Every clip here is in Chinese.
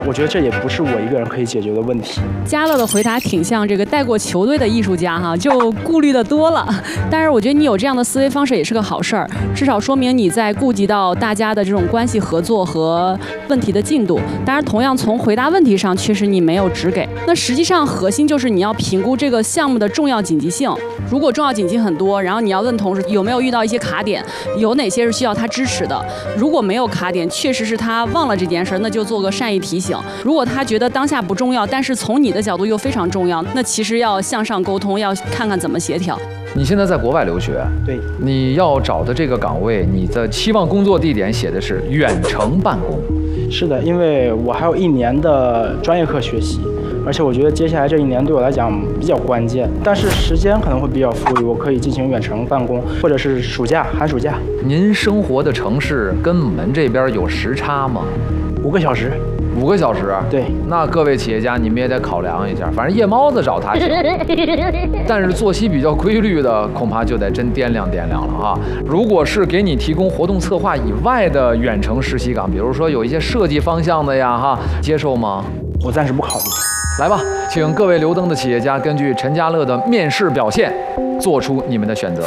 我觉得这也不是我一个人可以解决的问题。 嘉乐的回答挺像这个带过球队的艺术家哈，就顾虑的多了。但是我觉得你有这样的思维方式也是个好事儿，至少说明你在顾及到大家的这种关系合作和问题的进度。当然，同样从回答问题上，确实你没有只给。那实际上核心就是你要评估这个项目的重要紧急性。如果重要紧急很多，然后你要问同事有没有遇到一些卡点，有哪些是需要他支持的。如果没有卡点，确实是他忘了这件事，那就做个善意提醒。如果他觉得当下不重要，但是从你的角度又非常重要，那其实要向上沟通，要看看怎么协调。 你现在在国外留学， 对， 你要找的这个岗位，你的期望工作地点写的是远程办公。 是的，因为我还有1年的专业课学习，而且我觉得接下来这1年对我来讲比较关键，但是时间可能会比较富裕，我可以进行远程办公，或者是暑假、寒暑假。 您生活的城市跟我们这边有时差吗 5个小时。 5个小时？ 对。 那各位企业家，你们也得考量一下，反正夜猫子找他行，但是作息比较规律的，恐怕就得真掂量掂量了哈。如果是给你提供活动策划以外的远程实习岗，比如说有一些设计方向的呀哈，接受吗？ 我暂时不考虑。 来吧，请各位留灯的企业家根据陈家乐的面试表现，做出你们的选择。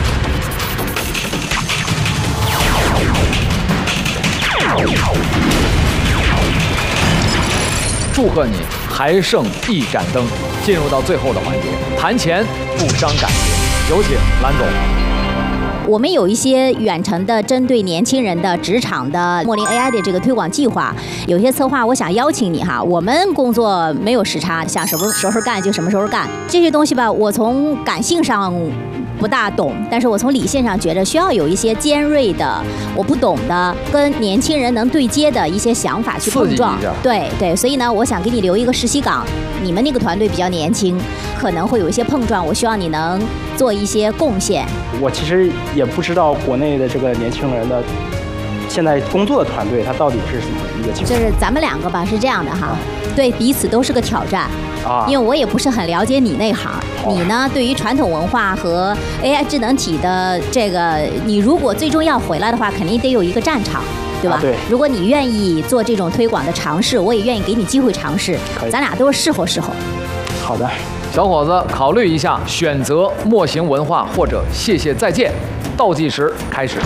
祝贺你还剩1盏灯，进入到最后的环节，谈钱不伤感情。有请蓝总。 我们有一些远程的针对年轻人的职场的墨林 AI 的这个推广计划，有些策划我想邀请你哈。我们工作没有时差，想什么时候干就什么时候干，这些东西吧，我从感性上不大懂，但是我从理性上觉得需要有一些尖锐的我不懂的跟年轻人能对接的一些想法去碰撞。对，所以呢，我想给你留一个实习岗，你们那个团队比较年轻，可能会有一些碰撞，我希望你能做一些贡献。 我其实也不知道国内的这个年轻人的现在工作的团队它到底是什么一个情况。 就是咱们2个吧，是这样的哈，对彼此都是个挑战。因为我也不是很了解你那行，你呢对于传统文化和 AI 智能体的这个，你如果最终要回来的话，肯定得有一个战场，对吧？ 对。 如果你愿意做这种推广的尝试，我也愿意给你机会尝试，咱俩都是试后。 好的， 小伙子，考虑一下，选择墨型文化或者谢谢再见。倒计时开始。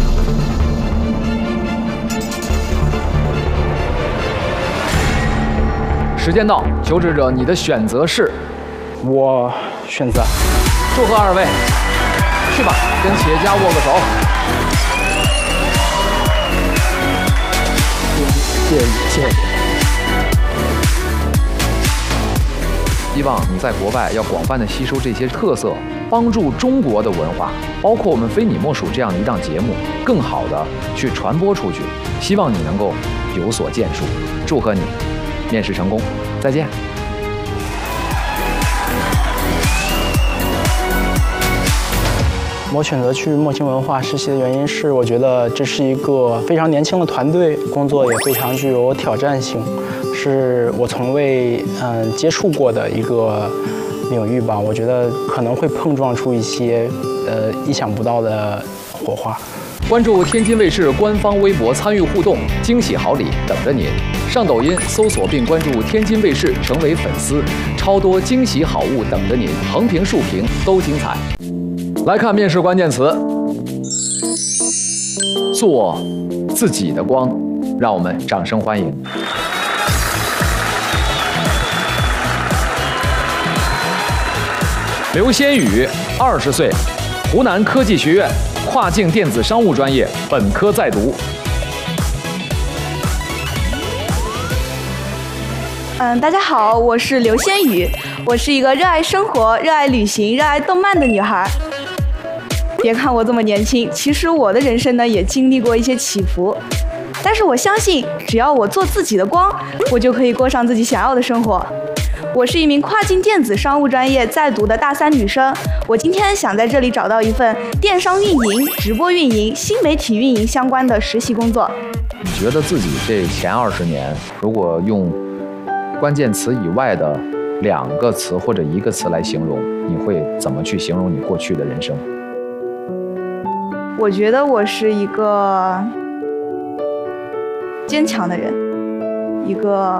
时间到，求职者，你的选择是？ 我选择。 祝贺2位，去吧，跟企业家握个手。 谢谢。 希望你在国外要广泛的吸收这些特色，帮助中国的文化，包括我们非你莫属这样的一档节目，更好的去传播出去。希望你能够有所建树。祝贺你，面试成功，再见。 我选择去墨型文化实习的原因是，我觉得这是一个非常年轻的团队，工作也非常具有挑战性，是我从未接触过的一个领域吧。我觉得可能会碰撞出一些意想不到的火花。 关注天津卫视官方微博参与互动，惊喜好礼等着您。上抖音搜索并关注天津卫视，成为粉丝，超多惊喜好物等着您，横评竖评都精彩。来看面试关键词：做自己的光。让我们掌声欢迎。刘先宇，20岁，湖南科技学院跨境电子商务专业本科在读。 大家好，我是刘先宇，我是一个热爱生活、热爱旅行、热爱动漫的女孩。别看我这么年轻，其实我的人生呢也经历过一些起伏，但是我相信，只要我做自己的光，我就可以过上自己想要的生活。我是一名跨境电子商务专业在读的大3女生，我今天想在这里找到一份电商运营、直播运营、新媒体运营相关的实习工作。 你觉得自己这前20年，如果用关键词以外的2个词或者1个词来形容，你会怎么去形容你过去的人生？ 我觉得我是一个坚强的人，一个